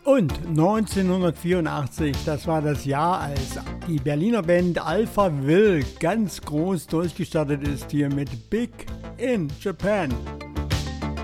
Und 1984, das war das Jahr, als die Berliner Band Alpha Will ganz groß durchgestartet ist hier mit Big in Japan.